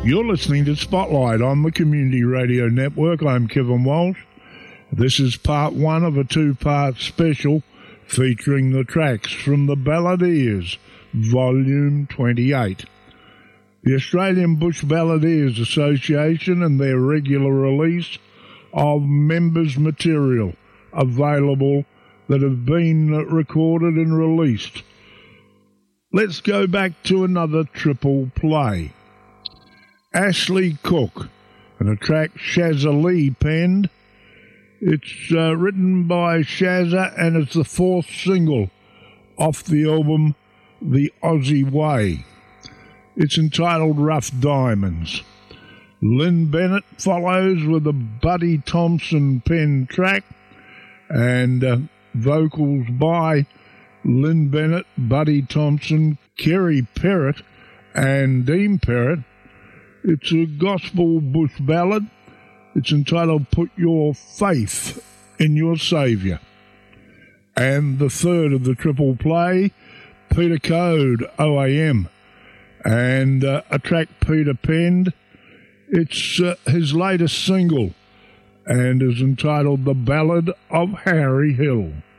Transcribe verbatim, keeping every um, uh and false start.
You're listening to Spotlight on the Community Radio Network. I'm Kevin Walsh. This is part one of a two-part special featuring the tracks from the Balladeers, Volume twenty-eight. The Australian Bush Balladeers Association and their regular release of members' material available that have been recorded and released. Let's go back to another triple play. Ashley Cook and a track Shazza Lee penned. It's uh, written by Shazza and it's the fourth single off the album The Aussie Way. It's entitled Rough Diamonds. Lynn Bennett follows with a Buddy Thompson pen track and uh, vocals by Lynn Bennett, Buddy Thompson, Kerry Perrott and Dean Perrott. It's a gospel bush ballad. It's entitled Put Your Faith in Your Saviour. And the third of the triple play, Peter Code, O A M, and uh, a track Peter penned. It's uh, his latest single and is entitled The Ballad of Harry Hill.